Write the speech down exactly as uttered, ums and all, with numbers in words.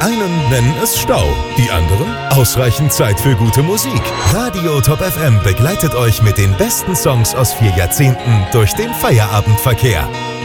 einen nennen es Stau, die anderen ausreichend Zeit für gute Musik. Radio Top F M begleitet euch mit den besten Songs aus vier Jahrzehnten durch den Feierabendverkehr.